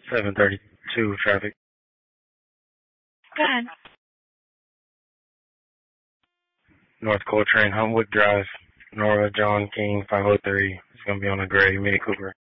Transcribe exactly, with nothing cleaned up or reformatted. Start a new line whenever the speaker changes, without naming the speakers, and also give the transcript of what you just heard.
seven thirty-two traffic.
Go ahead.
North Coltrane, Huntwood Drive, Nora John King, five oh three. It's going to be on a gray Mini Cooper.